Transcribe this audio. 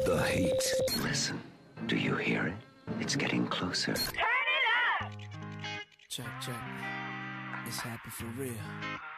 the heat. Listen, do you hear it? It's getting closer. Check. It's happy for real.